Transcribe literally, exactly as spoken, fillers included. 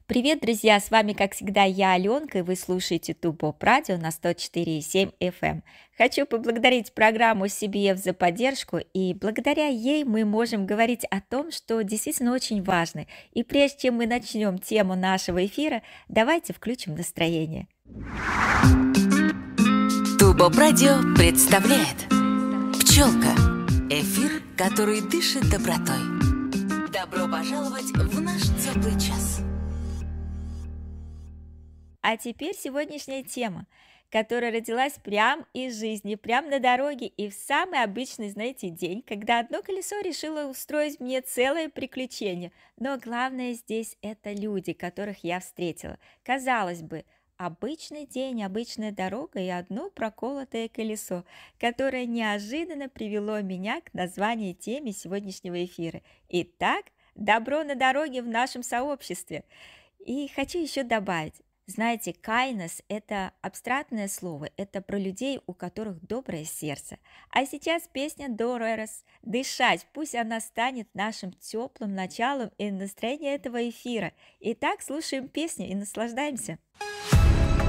Привет, друзья! С вами, как всегда, я, Аленка, и вы слушаете Тубоп Радио на сто четыре и семь эф эм. Хочу поблагодарить программу си би эф за поддержку, и благодаря ей мы можем говорить о том, что действительно очень важно. И прежде чем мы начнем тему нашего эфира, давайте включим настроение. Тубоп Радио представляет «Пчелка» – эфир, который дышит добротой. Добро пожаловать в наш теплый час. А теперь сегодняшняя тема, которая родилась прямо из жизни, прямо на дороге и в самый обычный, знаете, день, когда одно колесо решило устроить мне целое приключение. Но главное здесь это люди, которых я встретила. Казалось бы, обычный день, обычная дорога и одно проколотое колесо, которое неожиданно привело меня к названию темы сегодняшнего эфира. Итак, добро на дороге в нашем сообществе. И хочу еще добавить. Знаете, kindness – это абстрактное слово, это про людей, у которых доброе сердце. А сейчас песня Доререс «Дышать», пусть она станет нашим теплым началом и настроением этого эфира. Итак, слушаем песню и наслаждаемся.